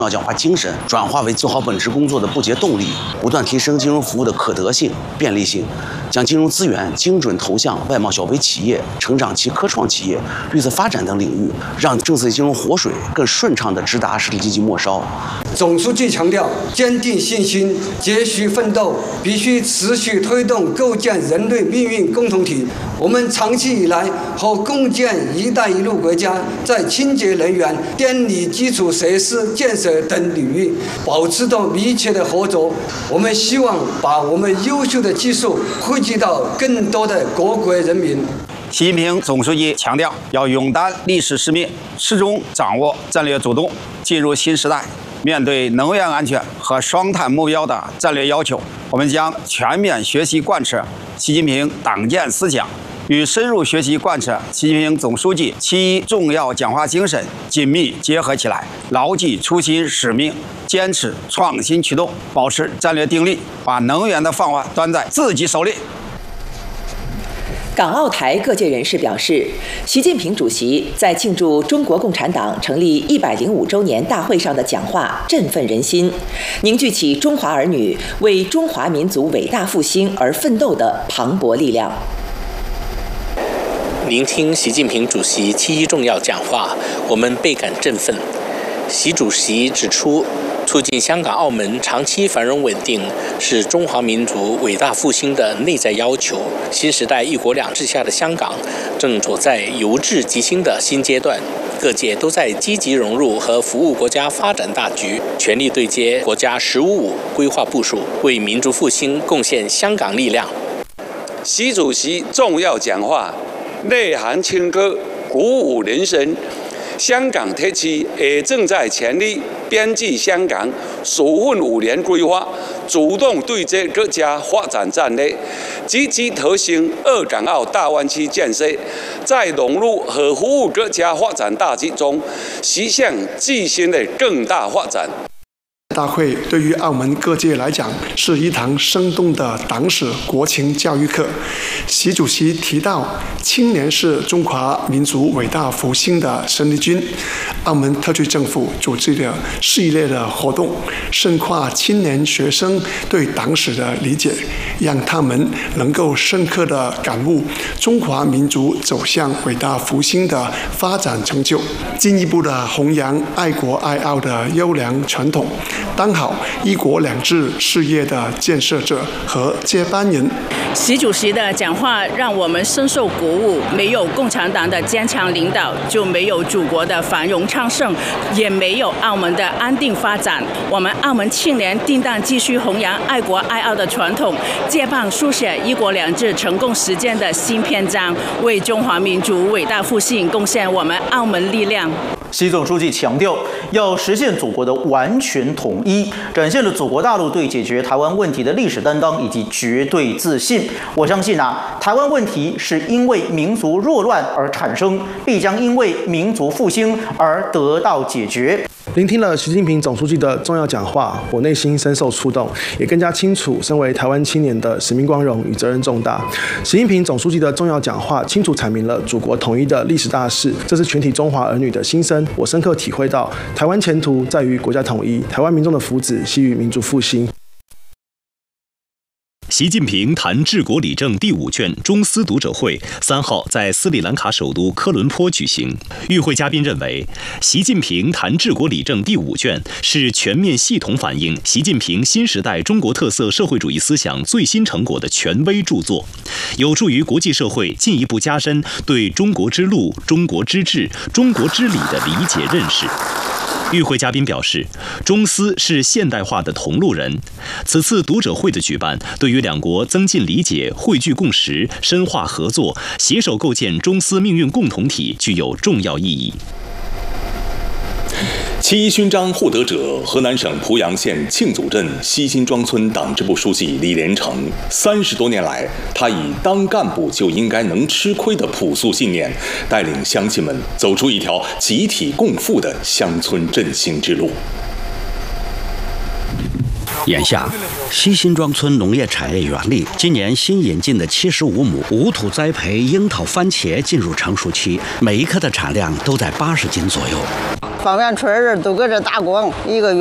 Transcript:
要讲话精神转化为做好本职工作的不竭动力，不断提升金融服务的可得性、便利性，将金融资源精准投向外贸小微企业、成长期科创企业、绿色发展等领域，让政策金融活水更顺畅地直达实体经济末梢。 总书记强调，坚定信心，继续奋斗，必须持续推动构建人类命运共同体。我们长期以来和共建“一带一路”国家在清洁能源、电力基础设施建设等领域保持着密切的合作。我们希望把我们优秀的技术惠及到更多的各国人民。 习近平总书记强调，要勇担历史使命，始终掌握战略主动，进入新时代。面对能源安全和双碳目标的战略要求，我们将全面学习贯彻习近平党建思想，与深入学习贯彻习近平总书记7重要讲话精神紧密结合起来，牢记初心使命，坚持创新驱动，保持战略定力，把能源的饭碗端在自己手里。 港澳台各界人士表示，习近平主席在庆祝中国共产党成立105周年大会上的讲话振奋人心，凝聚起中华儿女为中华民族伟大复兴而奋斗的磅礴力量。 聆听习近平主席7重要讲话，我们倍感振奋。习主席指出，促进香港、澳门长期繁荣稳定是中华民族伟大复兴的内在要求。新时代一国两制下的香港正走在由治及兴的新阶段，各界都在积极融入和服务国家发展大局，全力对接国家“十五五”规划部署，为民族复兴贡献香港力量。 习主席重要讲话内涵清歌，鼓舞人心。香港特区也正在全力编辑香港首份5年规划，主动对接各家发展战略，积极推行2港澳大湾区建设，在融入和服务各家发展大局中，实现自身的更大发展。 大会对于澳门各界来讲是一堂生动的党史国情教育课。习主席提到，青年是中华民族伟大复兴的生力军。澳门特区政府组织了系列的活动，深化青年学生对党史的理解，让他们能够深刻地感悟中华民族走向伟大复兴的发展成就，进一步的弘扬爱国爱澳的优良传统，当好一国两制事业的建设者和接班人。 习主席的讲话让我们深受鼓舞，没有共产党的坚强领导，就没有祖国的繁荣昌盛，也没有澳门的安定发展。我们澳门青年定当继续弘扬爱国爱澳的传统，接棒书写一国两制成功实践的新篇章，为中华民族伟大复兴贡献我们澳门力量。 习总书记强调，要实现祖国的完全统一，展现了祖国大陆对解决台湾问题的历史担当以及绝对自信。我相信台湾问题是因为民族弱乱而产生，必将因为民族复兴而得到解决。 聆听了习近平总书记的重要讲话，我内心深受触动，也更加清楚身为台湾青年的使命光荣与责任重大。习近平总书记的重要讲话清楚阐明了祖国统一的历史大事，这是全体中华儿女的心声。我深刻体会到，台湾前途在于国家统一，台湾民众的福祉系于民族复兴。 习近平谈治国理政第5卷中斯读者会3号在斯里兰卡首都科伦坡举行。与会嘉宾认为，习近平谈治国理政第5卷是全面系统反映习近平新时代中国特色社会主义思想最新成果的权威著作，有助于国际社会进一步加深对中国之路、中国之治、中国之理的理解认识。与会嘉宾表示，中斯是现代化的同路人。此次读者会的举办，对于两国增进理解、汇聚共识、深化合作、携手构建中斯命运共同体具有重要意义。 7.1勋章获得者，河南省濮阳县庆祖镇西辛庄村党支部书记李连成。30多年来，他以当干部就应该能吃亏的朴素信念，带领乡亲们走出一条集体共富的乡村振兴之路。 眼下，西辛庄村农业产业园里，今年新引进的75亩无土栽培樱桃番茄进入成熟期，每一棵的产量都在80斤左右。 方圆村人都搁这打工，1个月